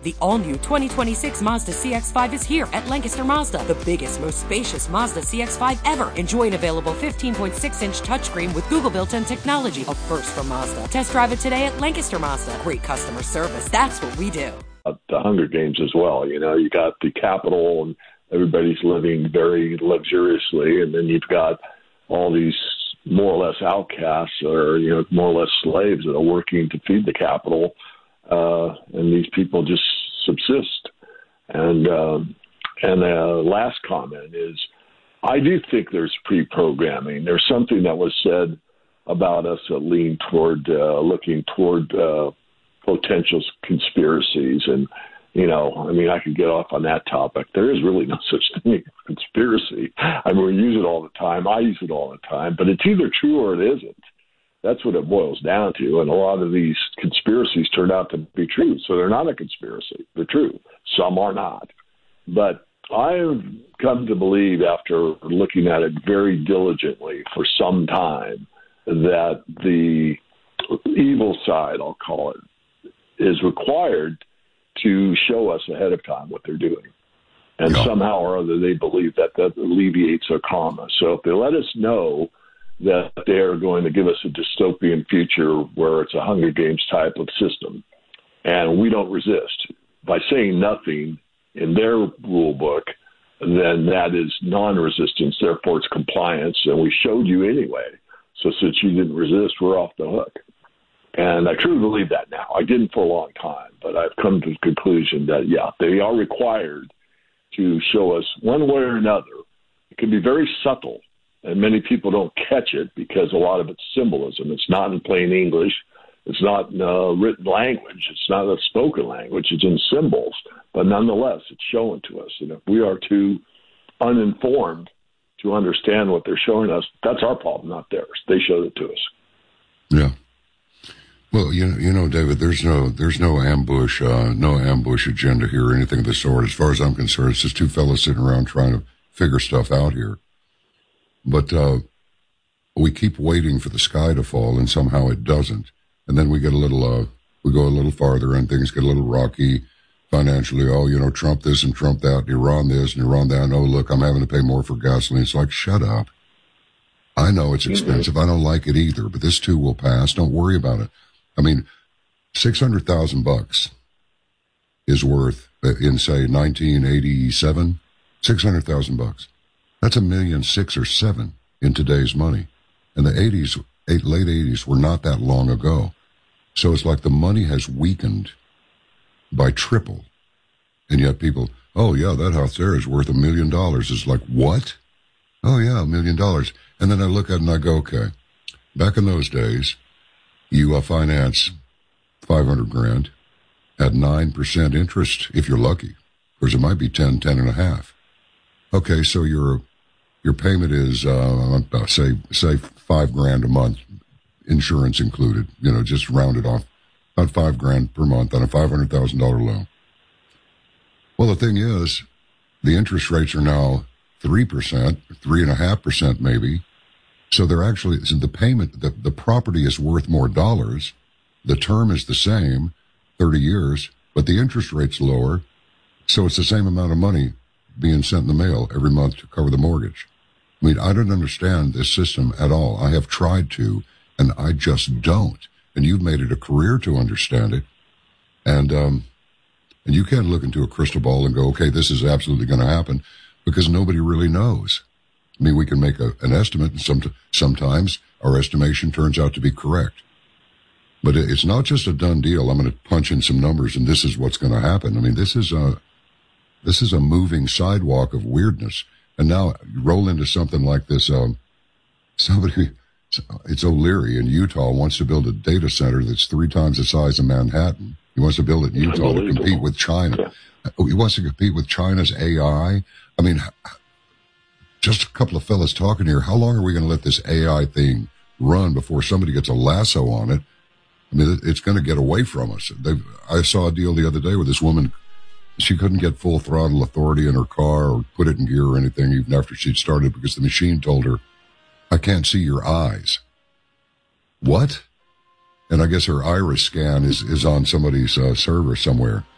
The all-new 2026 Mazda CX-5 is here at Lancaster Mazda, the biggest, most spacious Mazda CX-5 ever. Enjoy an available 15.6-inch touchscreen with Google built-in technology, a first from Mazda. Test drive it today at Lancaster Mazda. Great customer service. That's what we do. The Hunger Games as well. You know, you got the Capitol and everybody's living very luxuriously, and then you've got all these more or less outcasts or, you know, more or less slaves that are working to feed the Capitol, and these people just subsist. And the last comment is, I do think there's pre-programming. There's something that was said about us that lean toward looking toward potential conspiracies. And, you know, I mean, I could get off on that topic. There is really no such thing as conspiracy. I mean, we use it all the time. I use it all the time. But it's either true or it isn't. That's what it boils down to. And a lot of these conspiracies turn out to be true. So they're not a conspiracy. They're true. Some are not. But I've come to believe, after looking at it very diligently for some time, that the evil side, I'll call it, is required to show us ahead of time what they're doing. And somehow or other, they believe that alleviates their karma. So if they let us know that they're going to give us a dystopian future where it's a Hunger Games type of system, and we don't resist by saying nothing in their rule book, then that is non-resistance, therefore it's compliance, and we showed you anyway. So since you didn't resist, we're off the hook. And I truly believe that now. I didn't for a long time, but I've come to the conclusion that, yeah, they are required to show us one way or another. It can be very subtle, and many people don't catch it because a lot of it's symbolism. It's not in plain English. It's not in written language. It's not a spoken language. It's in symbols. But nonetheless, it's shown to us. And if we are too uninformed to understand what they're showing us, that's our problem, not theirs. They showed it to us. Yeah. Well, you know, David, there's no ambush agenda here or anything of the sort. As far as I'm concerned, it's just two fellas sitting around trying to figure stuff out here. But we keep waiting for the sky to fall, and somehow it doesn't. And then we get we go a little farther, and things get a little rocky financially. Oh, you know, Trump this and Trump that, and Iran this and Iran that. And, oh, look, I'm having to pay more for gasoline. It's like, shut up. I know it's expensive. I don't like it either, but this too will pass. Don't worry about it. I mean, $600,000 is worth, in say 1987, $600,000. That's $1.6 million or $1.7 million in today's money. And the late 80s were not that long ago. So it's like the money has weakened by triple. And yet people, oh yeah, that house there is worth $1 million. It's like, what? Oh yeah, $1 million. And then I look at it and I go, okay, back in those days, you finance $500,000 at 9% interest if you're lucky, or it might be 10 and a half. Okay, so your payment is say $5,000 a month, insurance included. You know, just round it off, about $5,000 per month on a $500,000 loan. Well, the thing is, the interest rates are now 3%, 3.5% maybe. So they're actually, so the payment, the property is worth more dollars. The term is the same, 30 years, but the interest rate's lower. So it's the same amount of money being sent in the mail every month to cover the mortgage. I mean, I don't understand this system at all. I have tried to, and I just don't. And you've made it a career to understand it. And you can't look into a crystal ball and go, okay, this is absolutely going to happen, because nobody really knows. I mean, we can make an estimate, and sometimes our estimation turns out to be correct. But it's not just a done deal. I'm going to punch in some numbers, and this is what's going to happen. I mean, this is a moving sidewalk of weirdness. And now you roll into something like this. It's O'Leary in Utah wants to build a data center that's 3 times the size of Manhattan. He wants to build it in Utah to compete with China. He wants to compete with China's AI. I mean, just a couple of fellas talking here. How long are we going to let this AI thing run before somebody gets a lasso on it? I mean, it's going to get away from us. I saw a deal the other day with this woman. She couldn't get full throttle authority in her car or put it in gear or anything, even after she'd started, because the machine told her, I can't see your eyes. What? And I guess her iris scan is on somebody's server somewhere.